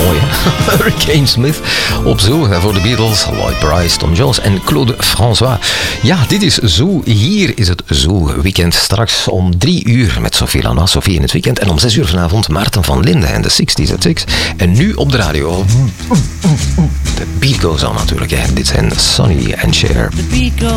Mooi, hè? Hurricane Smith op Zo voor de Beatles, Lloyd Price, Tom Jones en Claude François. Ja, dit is Zo. Hier is het Zo Weekend. Straks om 3 uur met Sophie Lanois, Sophie in het weekend. En om 6 uur vanavond Maarten van Linden en de 60s at 6. En nu op de radio. De beat goes on natuurlijk. Hè. Dit zijn Sonny en Cher.